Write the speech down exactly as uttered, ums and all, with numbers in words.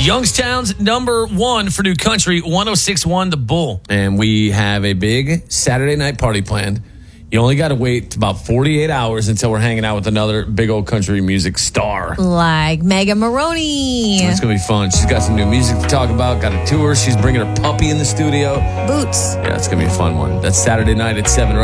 Youngstown's number one for New Country, one oh six point one The Bull. And we have a big Saturday night party planned. You only got to wait about forty-eight hours until we're hanging out with another big old country music star. Like Mega Maroney. It's going to be fun. She's got some new music to talk about, got a tour. She's bringing her puppy in the studio. Boots. Yeah, it's going to be a fun one. That's Saturday night at seven.